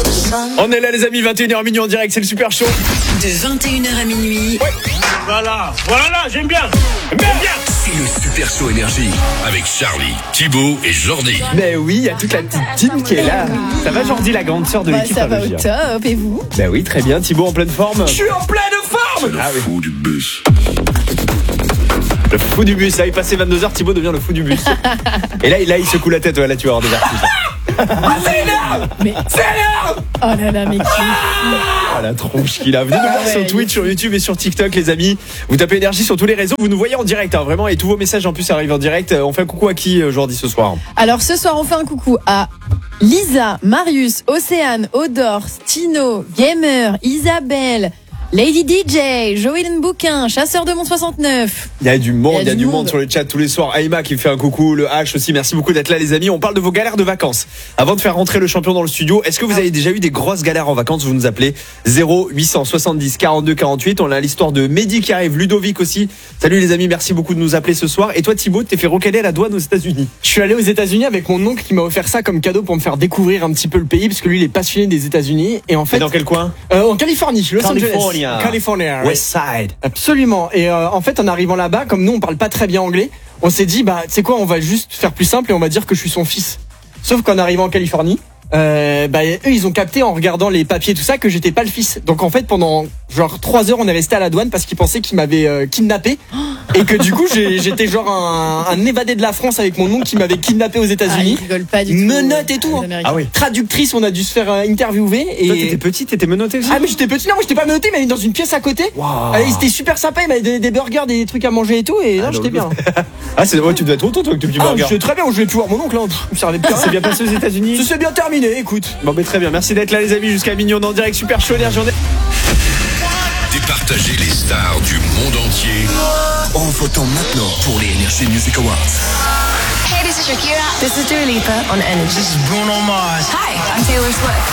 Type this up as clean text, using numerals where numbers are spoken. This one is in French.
On est là les amis, 21h minuit en direct, c'est le Super Show. De 21h à minuit. Ouais. Voilà, j'aime bien. C'est le Super Show Énergie avec Charlie, Thibaut et Jordi. Mais oui, il y a toute la petite team qui est là. Ça va Jordi, la grande sœur de l'équipe? Ça va au top, et vous? Bah oui, très bien. Thibaut en pleine forme? Je suis en pleine forme. Le fou du bus. Le fou du bus, là il passait 22h, Thibaut devient le fou du bus. Et là il secoue la tête, ouais, là tu vas avoir des vertiges. C'est énorme. Mais C'est énorme. oh là là, mais qui... Ah la tronche qu'il a. Venez nous voir ouais, sur Twitch, sur YouTube et sur TikTok les amis. Vous tapez énergie sur tous les réseaux, vous nous voyez en direct hein, vraiment, et tous vos messages en plus arrivent en direct. On fait un coucou à qui Jordi ce soir? Alors ce soir, on fait un coucou à Lisa, Marius, Océane, Odor, Tino, Gamer, Isabelle, Lady DJ, Joël Bouquin, Chasseur de Mont 69. Il y a du monde sur le chat tous les soirs. Aïma qui me fait un coucou, le H aussi, merci beaucoup d'être là les amis. On parle de vos galères de vacances. Avant de faire rentrer le champion dans le studio, est-ce que vous avez déjà eu des grosses galères en vacances? Vous nous appelez 0870 42 48. On a l'histoire de Mehdi qui arrive, Ludovic aussi. Salut les amis, merci beaucoup de nous appeler ce soir. Et toi Thibaut, t'es fait recaler à la douane aux États-Unis? Je suis allé aux États-Unis avec mon oncle qui m'a offert ça comme cadeau pour me faire découvrir un petit peu le pays parce que lui il est passionné des États-Unis et en fait Et dans quel coin? en Californie, Los Angeles. California. West Side. Absolument. Et en fait en arrivant là-bas, comme nous on parle pas très bien anglais, on s'est dit bah tu sais quoi, on va juste faire plus simple et on va dire que je suis son fils. Sauf qu'en arrivant en Californie, eux ils ont capté en regardant les papiers tout ça que j'étais pas le fils. Donc en fait pendant genre 3 heures on est resté à la douane parce qu'ils pensaient qu'ils m'avaient kidnappé et que du coup j'étais genre un évadé de la France avec mon oncle qui m'avait kidnappé aux États-Unis. Ils rigolent pas du tout. Menottes et tout. Ah oui. Traductrice, on a dû se faire interviewer et Toi t'étais petit, t'étais menotté aussi? ah mais j'étais petit, non moi j'étais pas menotté, mais dans une pièce à côté. Wow. Il était super sympa, il m'avait des burgers, des trucs à manger et tout, et non j'étais bien. Ah c'est ouais, tu devais être content toi avec tes petits burgers. J'étais très bien, je vais plus voir mon oncle, hein. Il me servait de rien. C'est bien passé aux États-Unis? Ça s'est bien terminé, écoute. Bon mais très bien, merci d'être là les amis jusqu'à minuit, on est en direct Super Show Énergie. Départager les stars du monde entier en votant maintenant pour les Energy Music Awards. Hey, this is Shakira. This is Dua Lipa on Energy. This is Bruno Mars. Hi, I'm Taylor Swift.